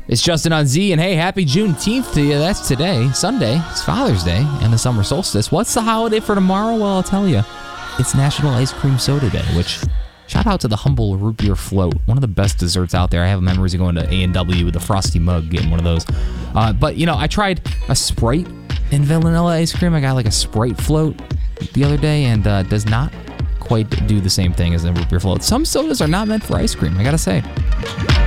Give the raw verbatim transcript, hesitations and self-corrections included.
It's Justin on Z, and hey, happy Juneteenth to you. That's today, Sunday. It's Father's Day and the summer solstice. What's the holiday for tomorrow? Well, I'll tell you. It's National Ice Cream Soda Day, which, shout out to the Humble Root Beer Float. One of the best desserts out there. I have memories of going to A and W with a frosty mug, getting one of those. Uh, but, you know, I tried a Sprite and vanilla ice cream. I got like a Sprite float the other day, and uh, does not quite do the same thing as a root beer float. Some sodas are not meant for ice cream, I gotta say.